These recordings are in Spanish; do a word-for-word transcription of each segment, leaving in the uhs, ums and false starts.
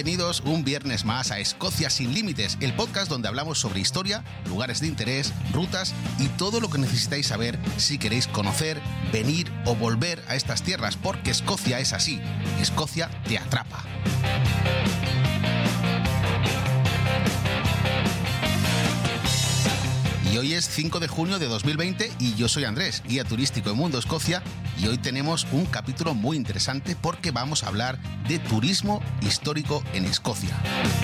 Bienvenidos un viernes más a Escocia sin Límites, el podcast donde hablamos sobre historia, lugares de interés, rutas y todo lo que necesitáis saber si queréis conocer, venir o volver a estas tierras, porque Escocia es así, Escocia te atrapa. Y hoy es cinco de junio de dos mil veinte y yo soy Andrés, guía turístico de Mundo Escocia, y hoy tenemos un capítulo muy interesante porque vamos a hablar de turismo histórico en Escocia.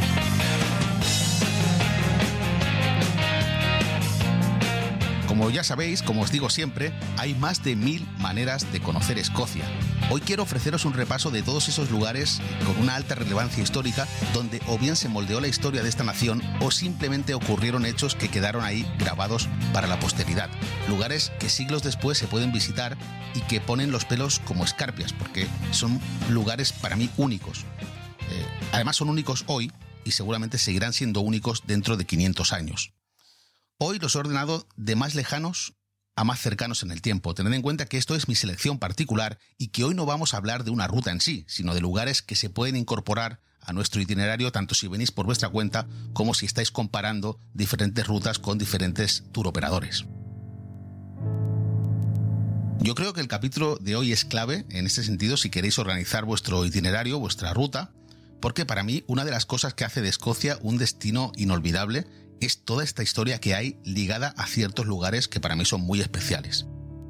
Como ya sabéis, como os digo siempre, hay más de mil maneras de conocer Escocia. Hoy quiero ofreceros un repaso de todos esos lugares con una alta relevancia histórica donde o bien se moldeó la historia de esta nación o simplemente ocurrieron hechos que quedaron ahí grabados para la posteridad. Lugares que siglos después se pueden visitar y que ponen los pelos como escarpias porque son lugares para mí únicos. Eh, además son únicos hoy y seguramente seguirán siendo únicos dentro de quinientos años. Hoy los he ordenado de más lejanos a más cercanos en el tiempo. Tened en cuenta que esto es mi selección particular y que hoy no vamos a hablar de una ruta en sí, sino de lugares que se pueden incorporar a nuestro itinerario tanto si venís por vuestra cuenta como si estáis comparando diferentes rutas con diferentes tour operadores. Yo creo que el capítulo de hoy es clave en este sentido si queréis organizar vuestro itinerario, vuestra ruta, porque para mí una de las cosas que hace de Escocia un destino inolvidable es toda esta historia que hay ligada a ciertos lugares que para mí son muy especiales.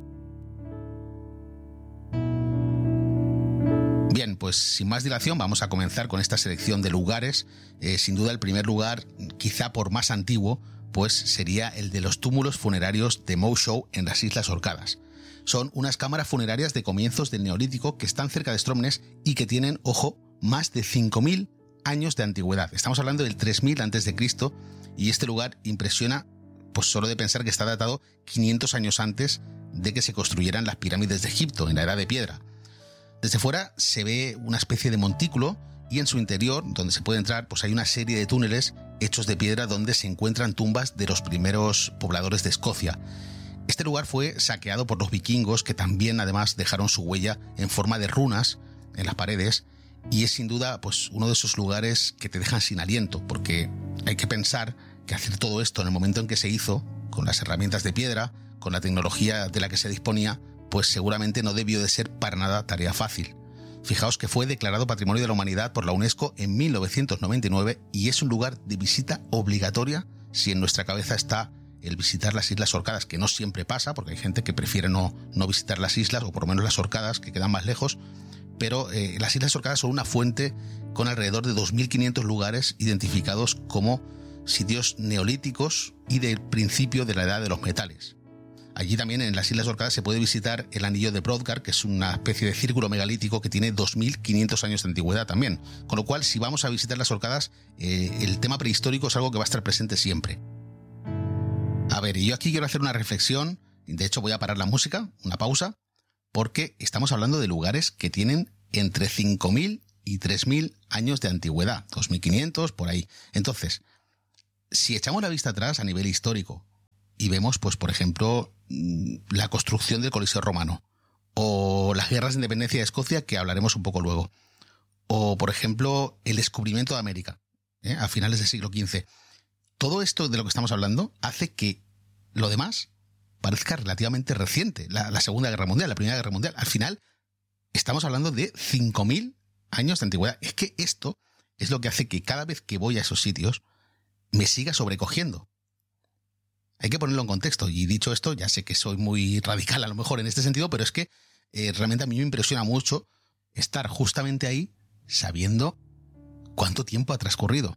Bien, pues sin más dilación vamos a comenzar con esta selección de lugares. Eh, sin duda el primer lugar, quizá por más antiguo, pues sería el de los túmulos funerarios de Mow Show en las Islas Orcadas. Son unas cámaras funerarias de comienzos del Neolítico que están cerca de Stromness y que tienen, ojo, más de cinco mil años de antigüedad. Estamos hablando del tres mil antes de Cristo y este lugar impresiona pues solo de pensar que está datado quinientos años antes de que se construyeran las pirámides de Egipto en la Edad de Piedra. Desde fuera se ve una especie de montículo y en su interior, donde se puede entrar, pues hay una serie de túneles hechos de piedra donde se encuentran tumbas de los primeros pobladores de Escocia. Este lugar fue saqueado por los vikingos, que también además dejaron su huella en forma de runas en las paredes, y es sin duda pues uno de esos lugares que te dejan sin aliento, porque hay que pensar que hacer todo esto en el momento en que se hizo, con las herramientas de piedra, con la tecnología de la que se disponía, pues seguramente no debió de ser para nada tarea fácil. Fijaos que fue declarado Patrimonio de la Humanidad por la UNESCO en mil novecientos noventa y nueve y es un lugar de visita obligatoria si en nuestra cabeza está el visitar las Islas Orcadas, que no siempre pasa, porque hay gente que prefiere no, no visitar las islas, o por lo menos las Orcadas, que quedan más lejos, pero eh, las Islas Orcadas son una fuente con alrededor de dos mil quinientos lugares identificados como sitios neolíticos y del principio de la Edad de los Metales. Allí también en las Islas Orcadas se puede visitar el anillo de Brodgar, que es una especie de círculo megalítico que tiene dos mil quinientos años de antigüedad también, con lo cual si vamos a visitar las Orcadas, eh, el tema prehistórico es algo que va a estar presente siempre. A ver, y yo aquí quiero hacer una reflexión, de hecho voy a parar la música, una pausa, porque estamos hablando de lugares que tienen entre cinco mil y tres mil años de antigüedad, dos mil quinientos, por ahí. Entonces, si echamos la vista atrás a nivel histórico y vemos, pues por ejemplo, la construcción del Coliseo Romano, o las guerras de independencia de Escocia, que hablaremos un poco luego, o por ejemplo, el descubrimiento de América, ¿eh? a finales del siglo quince, todo esto de lo que estamos hablando hace que lo demás parezca relativamente reciente. La, la Segunda Guerra Mundial, la Primera Guerra Mundial. Al final, estamos hablando de cinco mil años de antigüedad. Es que esto es lo que hace que cada vez que voy a esos sitios me siga sobrecogiendo. Hay que ponerlo en contexto. Y dicho esto, ya sé que soy muy radical a lo mejor en este sentido, pero es que eh, realmente a mí me impresiona mucho estar justamente ahí sabiendo cuánto tiempo ha transcurrido.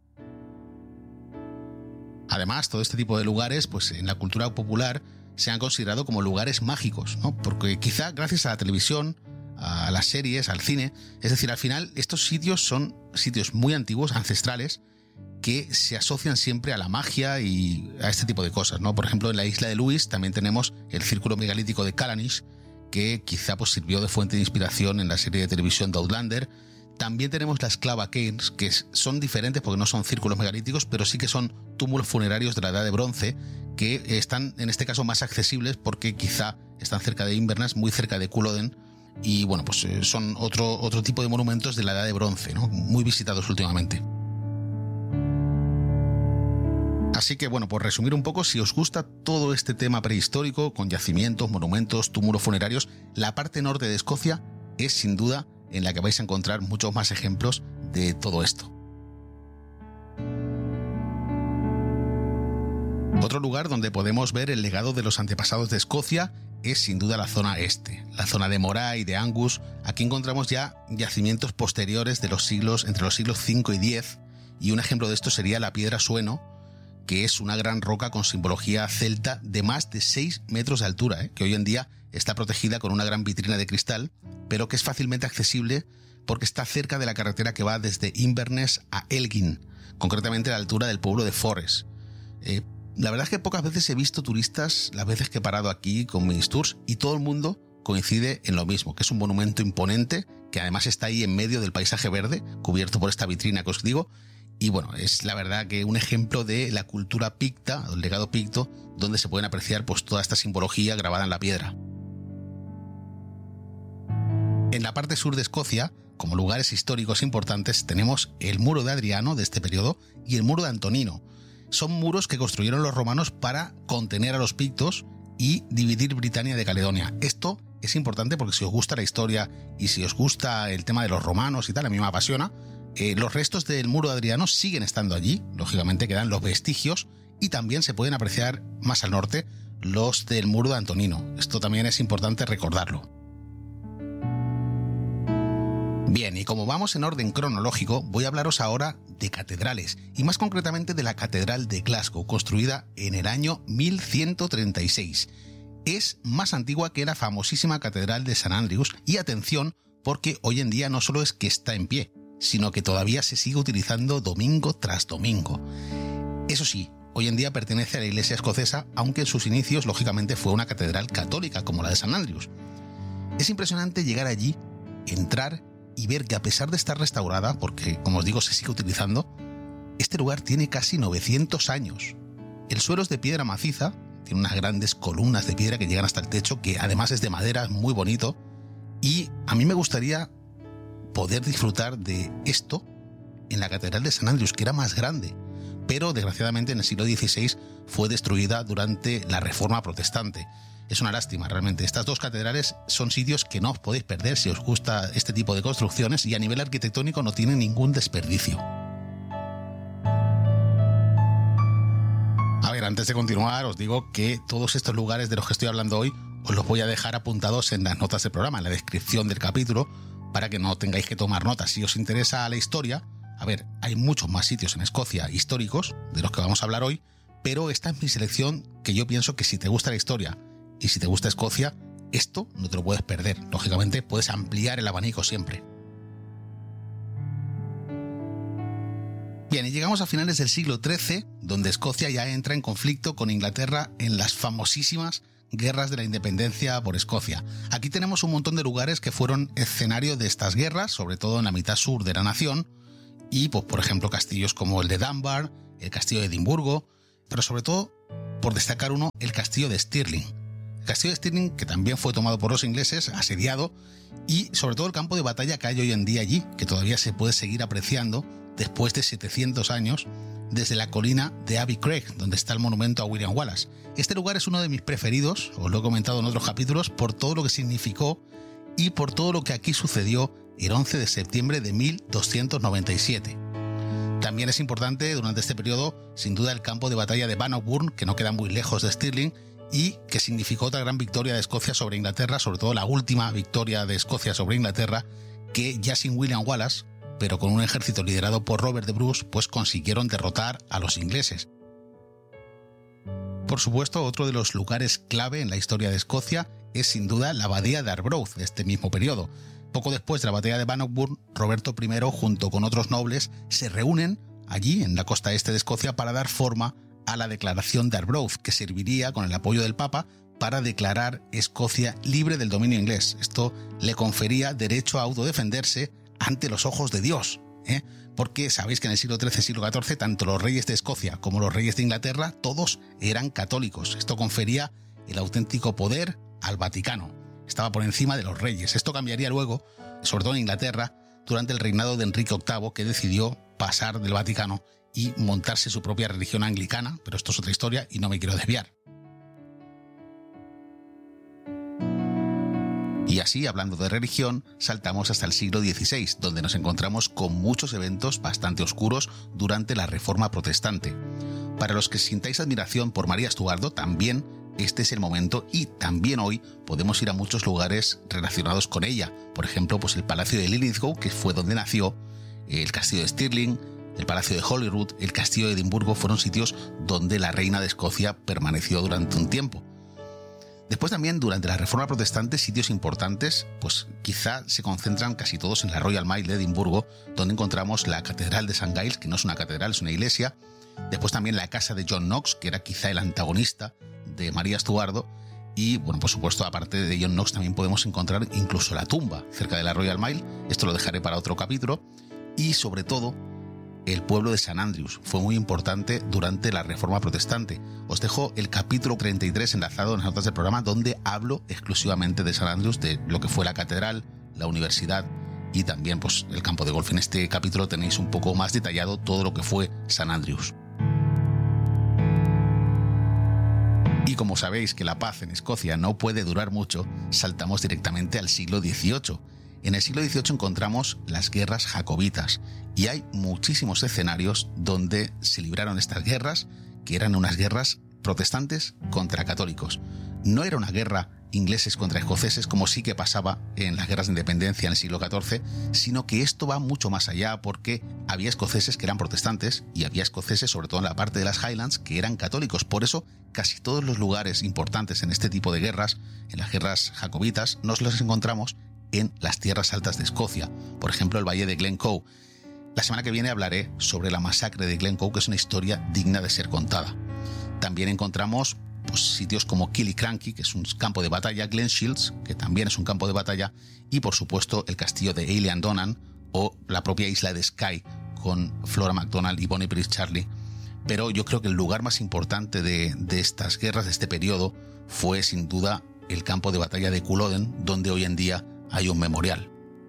Además, todo este tipo de lugares, pues en la cultura popular, se han considerado como lugares mágicos, ¿no? Porque quizá gracias a la televisión, a las series, al cine, es decir, al final estos sitios son sitios muy antiguos, ancestrales, que se asocian siempre a la magia y a este tipo de cosas, ¿no? Por ejemplo, en la isla de Lewis también tenemos el círculo megalítico de Callanish, que quizá pues sirvió de fuente de inspiración en la serie de televisión de Outlander. También tenemos las Clava Cairns, que son diferentes porque no son círculos megalíticos, pero sí que son túmulos funerarios de la Edad de Bronce, que están en este caso más accesibles porque quizá están cerca de Inverness, muy cerca de Culloden, y bueno, pues eh, son otro, otro tipo de monumentos de la Edad de Bronce, ¿no? Muy visitados últimamente. Así que bueno, por resumir un poco, si os gusta todo este tema prehistórico, con yacimientos, monumentos, túmulos funerarios, la parte norte de Escocia es sin duda en la que vais a encontrar muchos más ejemplos de todo esto. Otro lugar donde podemos ver el legado de los antepasados de Escocia es sin duda la zona este, la zona de Moray, de Angus. Aquí encontramos ya yacimientos posteriores de los siglos, entre los siglos cinco y diez, y un ejemplo de esto sería la piedra Sueno, que es una gran roca con simbología celta de más de seis metros de altura, ¿eh? que hoy en día está protegida con una gran vitrina de cristal, pero que es fácilmente accesible porque está cerca de la carretera que va desde Inverness a Elgin, concretamente a la altura del pueblo de Forres. Eh, La verdad es que pocas veces he visto turistas, las veces que he parado aquí con mis tours, y todo el mundo coincide en lo mismo, que es un monumento imponente, que además está ahí en medio del paisaje verde, cubierto por esta vitrina que os digo, y bueno, es la verdad que un ejemplo de la cultura picta, el legado picto, donde se pueden apreciar pues toda esta simbología grabada en la piedra. En la parte sur de Escocia, como lugares históricos importantes, tenemos el muro de Adriano de este periodo y el muro de Antonino. Son muros que construyeron los romanos para contener a los pictos y dividir Britania de Caledonia. Esto es importante porque si os gusta la historia y si os gusta el tema de los romanos y tal, a mí me apasiona, eh, los restos del muro de Adriano siguen estando allí, lógicamente quedan los vestigios, y también se pueden apreciar más al norte los del muro de Antonino. Esto también es importante recordarlo. Bien, y como vamos en orden cronológico, voy a hablaros ahora de catedrales, y más concretamente de la Catedral de Glasgow, construida en el año mil ciento treinta y seis. Es más antigua que la famosísima Catedral de San Andrews, y atención, porque hoy en día no solo es que está en pie, sino que todavía se sigue utilizando domingo tras domingo. Eso sí, hoy en día pertenece a la Iglesia escocesa, aunque en sus inicios, lógicamente, fue una catedral católica como la de San Andrews. Es impresionante llegar allí, entrar y ver que a pesar de estar restaurada, porque como os digo se sigue utilizando, este lugar tiene casi novecientos años. El suelo es de piedra maciza, tiene unas grandes columnas de piedra que llegan hasta el techo, que además es de madera, es muy bonito, y a mí me gustaría poder disfrutar de esto en la Catedral de San Andrews, que era más grande, pero desgraciadamente en el siglo dieciséis fue destruida durante la Reforma Protestante. Es una lástima, realmente. Estas dos catedrales son sitios que no os podéis perder si os gusta este tipo de construcciones, y a nivel arquitectónico no tienen ningún desperdicio. A ver, antes de continuar, os digo que todos estos lugares de los que estoy hablando hoy os los voy a dejar apuntados en las notas del programa, en la descripción del capítulo, para que no tengáis que tomar notas. Si os interesa la historia, a ver, hay muchos más sitios en Escocia históricos de los que vamos a hablar hoy, pero esta es mi selección, que yo pienso que si te gusta la historia y si te gusta Escocia, esto no te lo puedes perder. Lógicamente puedes ampliar el abanico siempre. Bien, y llegamos a finales del siglo trece, donde Escocia ya entra en conflicto con Inglaterra en las famosísimas guerras de la independencia por Escocia. Aquí tenemos un montón de lugares que fueron escenario de estas guerras, sobre todo en la mitad sur de la nación, y pues, por ejemplo, castillos como el de Dunbar, el castillo de Edimburgo, pero sobre todo, por destacar uno, el castillo de Stirling. El castillo de Stirling, que también fue tomado por los ingleses, asediado, y sobre todo el campo de batalla que hay hoy en día allí, que todavía se puede seguir apreciando después de setecientos años, desde la colina de Abbey Craig, donde está el monumento a William Wallace. Este lugar es uno de mis preferidos, os lo he comentado en otros capítulos, por todo lo que significó y por todo lo que aquí sucedió el once de septiembre de mil doscientos noventa y siete. También es importante durante este periodo, sin duda, el campo de batalla de Bannockburn, que no queda muy lejos de Stirling, y que significó otra gran victoria de Escocia sobre Inglaterra, sobre todo la última victoria de Escocia sobre Inglaterra, que ya sin William Wallace, pero con un ejército liderado por Robert de Bruce, pues consiguieron derrotar a los ingleses. Por supuesto, otro de los lugares clave en la historia de Escocia es sin duda la abadía de Arbroath de este mismo periodo. Poco después de la batalla de Bannockburn, Roberto primero, junto con otros nobles, se reúnen allí en la costa este de Escocia para dar forma a la declaración de Arbroath, que serviría con el apoyo del Papa para declarar Escocia libre del dominio inglés. Esto le confería derecho a autodefenderse ante los ojos de Dios, ¿eh? Porque sabéis que en el siglo trece y siglo catorce tanto los reyes de Escocia como los reyes de Inglaterra, todos eran católicos. Esto confería el auténtico poder al Vaticano. estaba por encima de los reyes. Esto cambiaría luego, sobre todo en Inglaterra, durante el reinado de Enrique octavo, que decidió pasar del Vaticano y montarse su propia religión anglicana, pero esto es otra historia y no me quiero desviar. Y así, hablando de religión, saltamos hasta el siglo dieciséis, donde nos encontramos con muchos eventos bastante oscuros durante la Reforma Protestante. Para los que sintáis admiración por María Estuardo, también este es el momento y también hoy podemos ir a muchos lugares relacionados con ella. Por ejemplo, pues el Palacio de Linlithgow, que fue donde nació, el Castillo de Stirling, el Palacio de Holyrood, el Castillo de Edimburgo fueron sitios donde la reina de Escocia permaneció durante un tiempo. Después también, durante la Reforma Protestante, sitios importantes, pues quizá se concentran casi todos en la Royal Mile de Edimburgo, donde encontramos la Catedral de Saint Giles, que no es una catedral, es una iglesia. Después también la casa de John Knox, que era quizá el antagonista de María Estuardo. Y, bueno, por supuesto, aparte de John Knox, también podemos encontrar incluso la tumba cerca de la Royal Mile. Esto lo dejaré para otro capítulo. Y, sobre todo, el pueblo de St Andrews fue muy importante durante la Reforma Protestante. Os dejo el capítulo treinta y tres enlazado en las notas del programa, donde hablo exclusivamente de St Andrews, de lo que fue la catedral, la universidad y también pues, el campo de golf. En este capítulo tenéis un poco más detallado todo lo que fue St Andrews. Y como sabéis que la paz en Escocia no puede durar mucho, saltamos directamente al siglo dieciocho. En el siglo dieciocho encontramos las guerras jacobitas y hay muchísimos escenarios donde se libraron estas guerras, que eran unas guerras protestantes contra católicos. No era una guerra ingleses contra escoceses como sí que pasaba en las guerras de independencia en el siglo catorce, sino que esto va mucho más allá porque había escoceses que eran protestantes y había escoceses, sobre todo en la parte de las Highlands, que eran católicos. Por eso casi todos los lugares importantes en este tipo de guerras, en las guerras jacobitas, nos los encontramos en las tierras altas de Escocia, por ejemplo el valle de Glencoe. La semana que viene hablaré sobre la masacre de Glencoe, que es una historia digna de ser contada. También encontramos pues, sitios como Killiecrankie, que es un campo de batalla, Glen Shields, que también es un campo de batalla, y por supuesto el castillo de Eilean Donan o la propia isla de Skye con Flora MacDonald y Bonnie Prince Charlie. Pero yo creo que el lugar más importante de, de estas guerras, de este periodo, fue sin duda el campo de batalla de Culloden, donde hoy en día hay un memorial.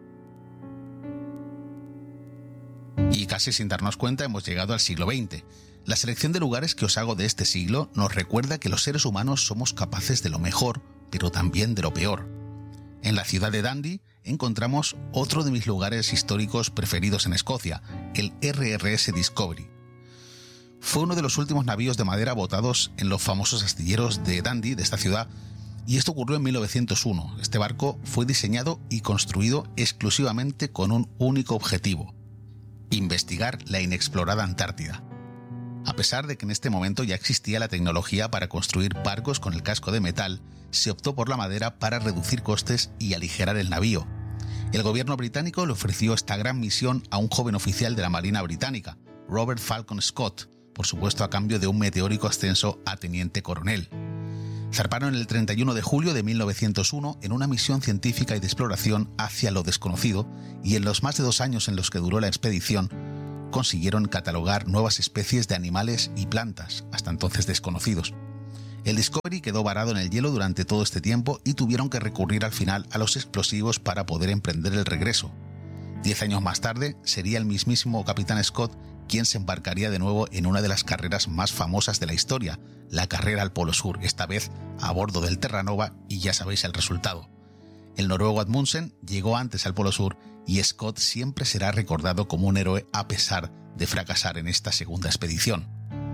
Y casi sin darnos cuenta hemos llegado al siglo veinte. La selección de lugares que os hago de este siglo nos recuerda que los seres humanos somos capaces de lo mejor, pero también de lo peor. En la ciudad de Dundee encontramos otro de mis lugares históricos preferidos en Escocia, el R R S Discovery. Fue uno de los últimos navíos de madera botados en los famosos astilleros de Dundee, de esta ciudad, y esto ocurrió en mil novecientos uno. Este barco fue diseñado y construido exclusivamente con un único objetivo: investigar la inexplorada Antártida. A pesar de que en este momento ya existía la tecnología para construir barcos con el casco de metal, se optó por la madera para reducir costes y aligerar el navío. El gobierno británico le ofreció esta gran misión a un joven oficial de la Marina Británica, Robert Falcon Scott, por supuesto a cambio de un meteórico ascenso a teniente coronel. Zarparon el treinta y uno de julio de mil novecientos uno en una misión científica y de exploración hacia lo desconocido, y en los más de dos años en los que duró la expedición, consiguieron catalogar nuevas especies de animales y plantas, hasta entonces desconocidos. El Discovery quedó varado en el hielo durante todo este tiempo y tuvieron que recurrir al final a los explosivos para poder emprender el regreso. Diez años más tarde, sería el mismísimo Capitán Scott quien se embarcaría de nuevo en una de las carreras más famosas de la historia, la carrera al Polo Sur, esta vez a bordo del Terranova, y ya sabéis el resultado. El noruego Amundsen llegó antes al Polo Sur y Scott siempre será recordado como un héroe a pesar de fracasar en esta segunda expedición.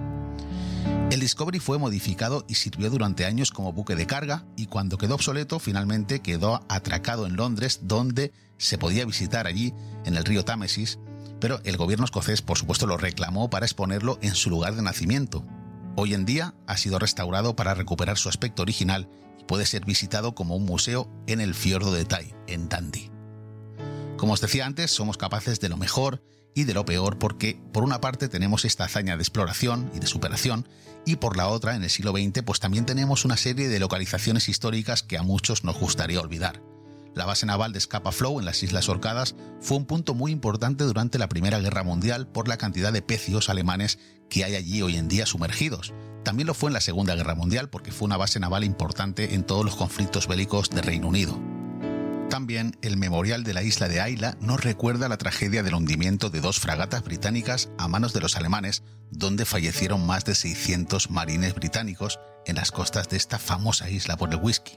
El Discovery fue modificado y sirvió durante años como buque de carga, y cuando quedó obsoleto finalmente quedó atracado en Londres, donde se podía visitar allí en el río Támesis, pero el gobierno escocés por supuesto lo reclamó para exponerlo en su lugar de nacimiento. Hoy en día ha sido restaurado para recuperar su aspecto original y puede ser visitado como un museo en el fiordo de Tay, en Dundee. Como os decía antes, somos capaces de lo mejor y de lo peor porque, por una parte, tenemos esta hazaña de exploración y de superación, y por la otra, en el siglo veinte, pues también tenemos una serie de localizaciones históricas que a muchos nos gustaría olvidar. La base naval de Scapa Flow en las Islas Orcadas fue un punto muy importante durante la Primera Guerra Mundial por la cantidad de pecios alemanes que hay allí hoy en día sumergidos. También lo fue en la Segunda Guerra Mundial porque fue una base naval importante en todos los conflictos bélicos de Reino Unido. También el memorial de la isla de Ayla nos recuerda la tragedia del hundimiento de dos fragatas británicas a manos de los alemanes, donde fallecieron más de seiscientos marines británicos en las costas de esta famosa isla por el whisky.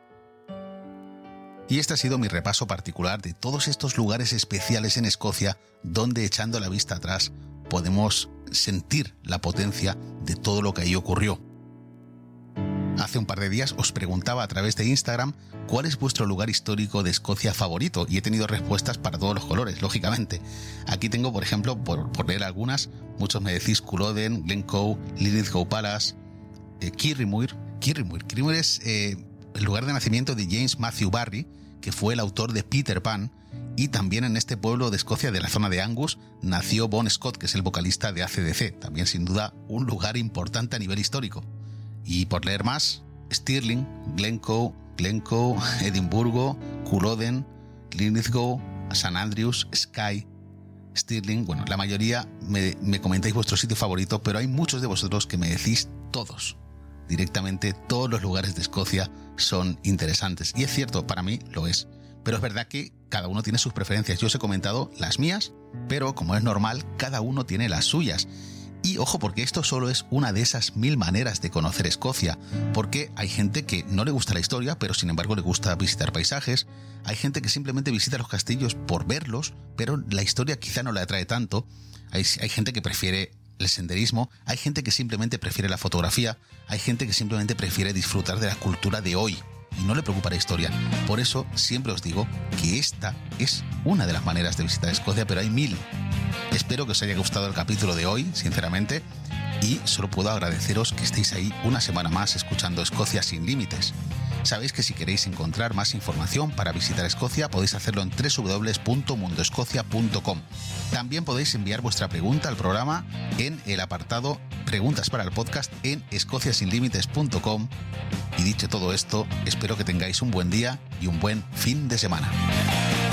Y este ha sido mi repaso particular de todos estos lugares especiales en Escocia, donde echando la vista atrás podemos sentir la potencia de todo lo que ahí ocurrió. Hace un par de días os preguntaba a través de Instagram cuál es vuestro lugar histórico de Escocia favorito y he tenido respuestas para todos los colores, lógicamente. Aquí tengo, por ejemplo, por, por leer algunas, muchos me decís Culloden, Glencoe, Linlithgow Palace, eh, Kirriemuir. Kirriemuir. Kirriemuir es eh, el lugar de nacimiento de James Matthew Barrie, que fue el autor de Peter Pan, y también en este pueblo de Escocia, de la zona de Angus, nació Bon Scott, que es el vocalista de A C D C, también sin duda un lugar importante a nivel histórico. Y por leer más, Stirling, Glencoe, Glencoe, Edimburgo, Culloden, Linlithgow, St Andrews, Skye, Stirling. Bueno, la mayoría me, me comentáis vuestro sitio favorito, pero hay muchos de vosotros que me decís todos. Directamente todos los lugares de Escocia son interesantes. Y es cierto, para mí lo es. Pero es verdad que cada uno tiene sus preferencias. Yo os he comentado las mías, pero como es normal, cada uno tiene las suyas. Y ojo, porque esto solo es una de esas mil maneras de conocer Escocia, porque hay gente que no le gusta la historia, pero sin embargo le gusta visitar paisajes, hay gente que simplemente visita los castillos por verlos, pero la historia quizá no le atrae tanto, hay, hay gente que prefiere el senderismo, hay gente que simplemente prefiere la fotografía, hay gente que simplemente prefiere disfrutar de la cultura de hoy y no le preocupa la historia. Por eso siempre os digo que esta es una de las maneras de visitar Escocia, pero hay mil. Espero que os haya gustado el capítulo de hoy, sinceramente, y solo puedo agradeceros que estéis ahí una semana más escuchando Escocia sin límites. Sabéis que si queréis encontrar más información para visitar Escocia podéis hacerlo en doble u doble u doble u punto mundo escocia punto com. También podéis enviar vuestra pregunta al programa en el apartado Preguntas para el podcast en escocia sin límites punto com. Y dicho todo esto, espero que tengáis un buen día y un buen fin de semana.